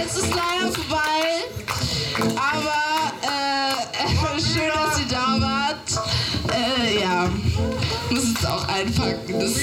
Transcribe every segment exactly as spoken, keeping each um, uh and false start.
Jetzt ist leider vorbei, aber äh, schön, dass ihr da wart. Äh, ja, muss jetzt auch einpacken. Das,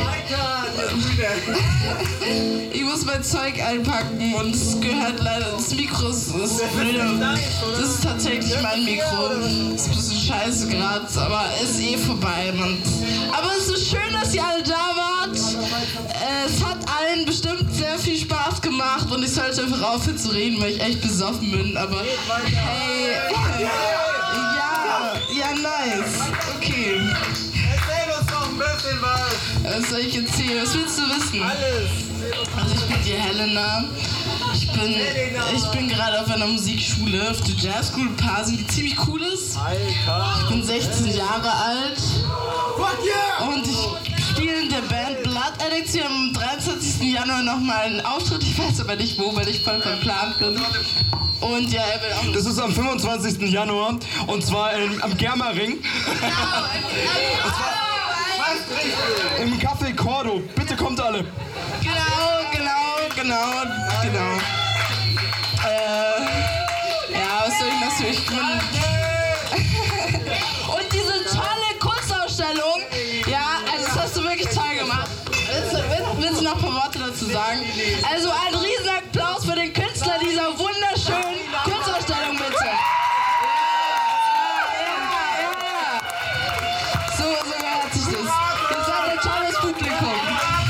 ich muss mein Zeug einpacken und es gehört leider ins Mikro. Das ist, das ist tatsächlich mein Mikro. Das ist ein bisschen scheiße gerade, aber ist eh vorbei, Mann. Aber es ist schön, dass ihr alle da wart. Es hat allen bestimmt sehr viel Spaß gemacht und ich sollte einfach aufhören zu reden, weil ich echt besoffen bin. Aber hey, ja, ja, nice. Okay. Erzähl uns noch ein bisschen was. Was soll ich erzählen? Was willst du wissen? Alles. Also ich bin die Helena. Ich bin, ich bin gerade auf einer Musikschule, auf der Jazz School Pasing, die ziemlich cool ist. Ich bin sechzehn Jahre alt. Und ich spiele in der Band Blood Addicts. Wir haben am dreiundzwanzigsten Januar nochmal einen Auftritt. Ich weiß aber nicht wo, weil ich voll verplant bin. Und ja, er will auch. Das ist am fünfundzwanzigsten Januar und zwar in, am Germering. Genau, Im Café Cordo. Bitte kommt alle. Genau, genau, genau, genau. Äh, ja, was soll ich noch so? Ich bin. Und diese tolle Kunstausstellung, ja, also das hast du wirklich toll gemacht. Willst du, willst, willst du noch ein paar Worte dazu sagen? Also ein Riesenapplaus für den Künstler dieser wunderschönen Kunstausstellung, bitte. So, so gehört sich das. Ihr seid ein tolles Publikum.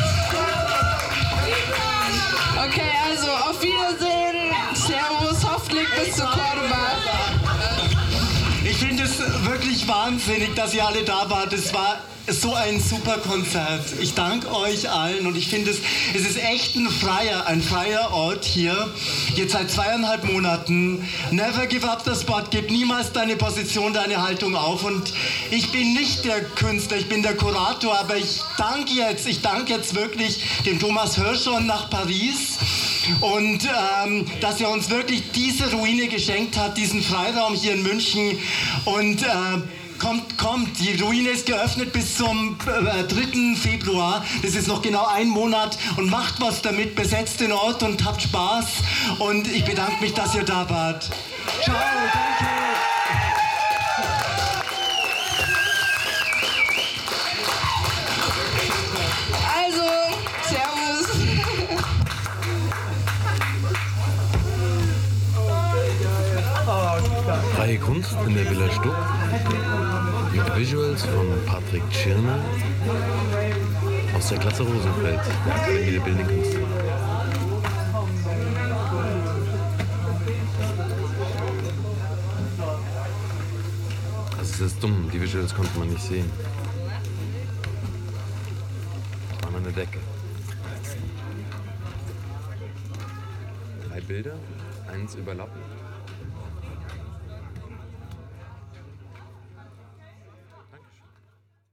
Okay, also auf Wiedersehen. Servus, hoffentlich bis zu Cordoba. Ich finde es wirklich wahnsinnig, dass ihr alle da wart. Es war so ein super Konzert. Ich danke euch allen und ich finde es, es ist echt ein freier, ein freier Ort hier. Jetzt seit zweieinhalb Monaten. Never give up the spot. Gib niemals deine Position, deine Haltung auf. Und ich bin nicht der Künstler, ich bin der Kurator, aber ich danke jetzt, ich danke jetzt wirklich dem Thomas Hirschhorn nach Paris. Und ähm, dass er uns wirklich diese Ruine geschenkt hat, diesen Freiraum hier in München. Und äh, kommt, kommt, die Ruine ist geöffnet bis zum äh, dritten Februar. Das ist noch genau ein Monat. Und macht was damit, besetzt den Ort und habt Spaß. Und ich bedanke mich, dass ihr da wart. Ciao, danke. Also, servus. Freie Kunst in der Villa Stuck mit Visuals von Patrick Tschirner aus der Klasse Rosenfeld, der Akademie der Bildenden Künste. Das ist dumm, die Visuals konnte man nicht sehen. Das war eine Decke. Drei Bilder, eins überlappend.